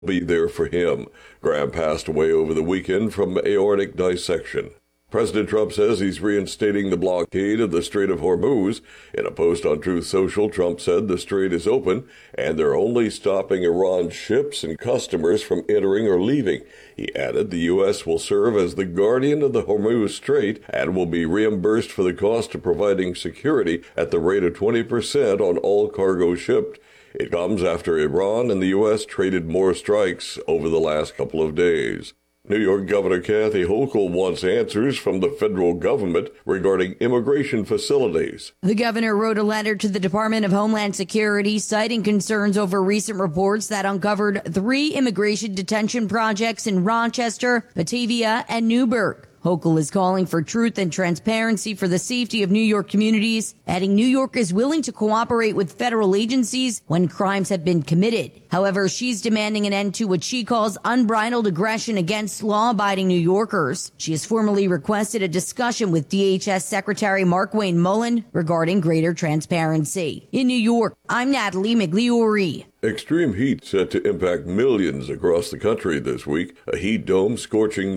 be there for him. Graham passed away over the weekend from aortic dissection. President Trump says he's reinstating the blockade of the Strait of Hormuz. In a post on Truth Social, Trump said the strait is open and they're only stopping Iran's ships and customers from entering or leaving. He added the U.S. will serve as the guardian of the Hormuz Strait and will be reimbursed for the cost of providing security at the rate of 20% on all cargo shipped. It comes after Iran and the U.S. traded more strikes over the last couple of days. New York Governor Kathy Hochul wants answers from the federal government regarding immigration facilities. The governor wrote a letter to the Department of Homeland Security citing concerns over recent reports that uncovered 3 immigration detention projects in Rochester, Batavia, and Newburgh. Hochul is calling for truth and transparency for the safety of New York communities, adding New York is willing to cooperate with federal agencies when crimes have been committed. However, she's demanding an end to what she calls unbridled aggression against law-abiding New Yorkers. She has formally requested a discussion with DHS Secretary Markwayne Mullin regarding greater transparency. In New York, I'm Natalie Migliori. Extreme heat set to impact millions across the country this week. A heat dome scorching